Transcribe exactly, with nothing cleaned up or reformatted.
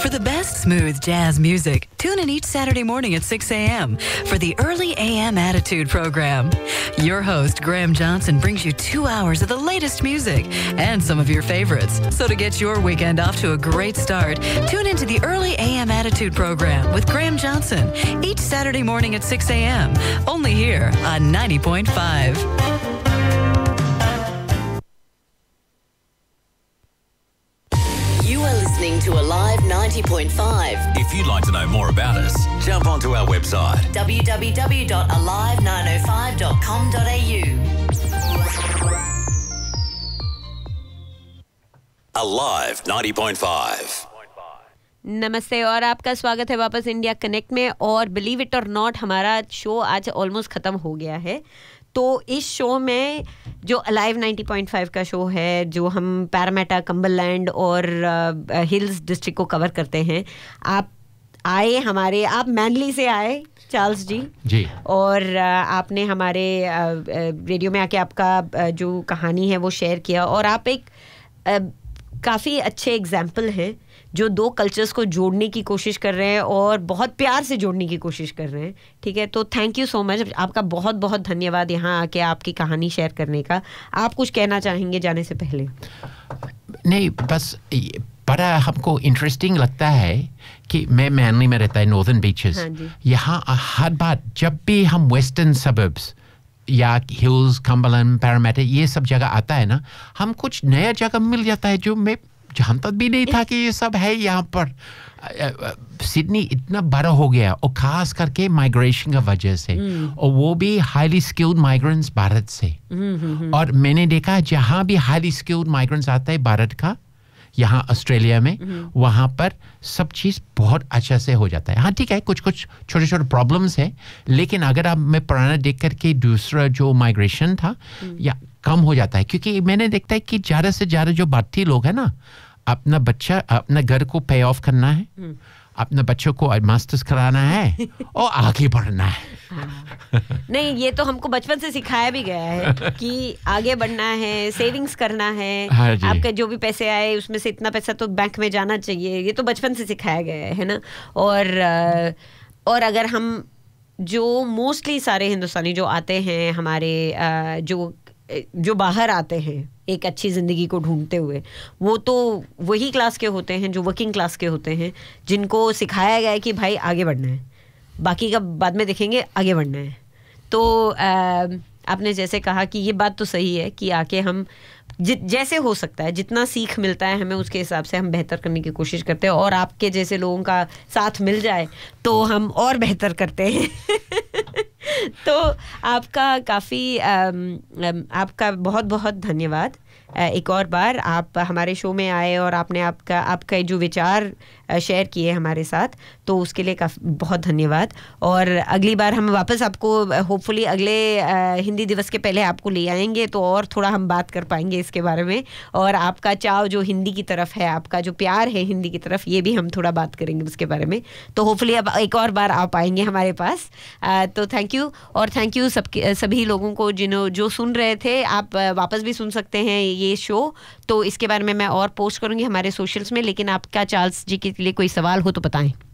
For the best smooth jazz music, tune in each Saturday morning at six a.m. for the Early A M Attitude program. Your host, Graham Johnson, brings you two hours of the latest music and some of your favorites. So to get your weekend off to a great start, tune into the Early A M Attitude program with Graham Johnson each Saturday morning at six a.m. Only here on ninety point five. You are listening to Alive ninety point five. If you'd like to know more about us, jump onto our website w w w dot alive nine oh five dot com dot a u. Alive ninety point five. नमस्ते और आपका स्वागत है वापस India connect में। और believe it और not, हमारा शो आज ऑलमोस्ट ख़त्म हो गया है। तो इस शो में जो अलाइव नाइंटी पॉइंट फाइव का शो है, जो हम पैरामेटा, कम्बरलैंड और हिल्स डिस्ट्रिक्ट को कवर करते हैं, आप आए हमारे, आप मैनली से आए चार्ल्स जी जी और आपने हमारे रेडियो में आके आपका जो कहानी है वो शेयर किया। और आप एक काफ़ी अच्छे एग्जाम्पल हैं जो दो कल्चर्स को जोड़ने की कोशिश कर रहे हैं और बहुत प्यार से जोड़ने की कोशिश कर रहे हैं। ठीक है, तो थैंक यू सो मच, आपका बहुत बहुत धन्यवाद यहाँ आके आपकी कहानी शेयर करने का। आप कुछ कहना चाहेंगे जाने से पहले? नहीं, बस बड़ा हमको इंटरेस्टिंग लगता है कि मैं मैनली में रहता है, नॉर्दर्न बीचेस। हाँ जी। यहाँ हर बार जब भी हम वेस्टर्न सबर्ब्स या हिल्स, कम्बरलैंड, पैरामेटा, ये सब जगह आता है ना, हम कुछ नया जगह मिल जाता है जो मैं जानता भी नहीं था कि ये सब है यहाँ पर। सिडनी इतना बड़ा हो गया, और खास करके माइग्रेशन का वजह से, और वो भी हाईली स्किल्ड माइग्रेंट्स भारत से। और मैंने देखा जहाँ भी हाईली स्किल्ड माइग्रेंट्स आता है भारत का, यहाँ ऑस्ट्रेलिया में, वहाँ पर सब चीज़ बहुत अच्छा से हो जाता है। हाँ ठीक है, कुछ कुछ छोटे छोटे प्रॉब्लम्स है, लेकिन अगर आप मैं पुराना देख करके दूसरा जो माइग्रेशन था या कम हो जाता है। क्योंकि मैंने देखता है कि ज़्यादा से ज़्यादा जो भारतीय लोग हैं ना, अपना बच्चा अपना घर को पे ऑफ करना है, अपने बच्चों को मास्टर्स कराना है और आगे बढ़ना है। हाँ। नहीं, ये तो हमको बचपन से सिखाया भी गया है कि आगे बढ़ना है, सेविंग्स करना है। हाँ, आपके जो भी पैसे आए उसमें से इतना पैसा तो बैंक में जाना चाहिए, ये तो बचपन से सिखाया गया है ना। और और अगर हम जो मोस्टली सारे हिंदुस्तानी जो आते हैं हमारे, जो जो बाहर आते हैं एक अच्छी ज़िंदगी को ढूंढते हुए, वो तो वही क्लास के होते हैं जो वर्किंग क्लास के होते हैं, जिनको सिखाया गया है कि भाई आगे बढ़ना है, बाकी का बाद में देखेंगे, आगे बढ़ना है। तो आ, आपने जैसे कहा कि ये बात तो सही है कि आके हम जैसे हो सकता है, जितना सीख मिलता है हमें, उसके हिसाब से हम बेहतर करने की कोशिश करते हैं। और आपके जैसे लोगों का साथ मिल जाए तो हम और बेहतर करते हैं। तो आपका काफ़ी आपका बहुत बहुत धन्यवाद। एक और बार आप हमारे शो में आए और आपने आपका आपका जो विचार शेयर किए हमारे साथ, तो उसके लिए काफ़ी बहुत धन्यवाद। और अगली बार हम वापस आपको होपफुली अगले हिंदी दिवस के पहले आपको ले आएंगे, तो और थोड़ा हम बात कर पाएंगे इसके बारे में। और आपका चाव जो हिंदी की तरफ है, आपका जो प्यार है हिंदी की तरफ, ये भी हम थोड़ा बात करेंगे उसके बारे में। तो होपफुली अब एक और बार आप आएंगे हमारे पास। तो थैंक यू, और थैंक यू सब सभी लोगों को जिन्हों जो सुन रहे थे। आप वापस भी सुन सकते हैं ये शो, तो इसके बारे में मैं और पोस्ट करूंगी हमारे सोशल्स में। लेकिन आपका चार्ल्स जी के लिए कोई सवाल हो तो बताएं।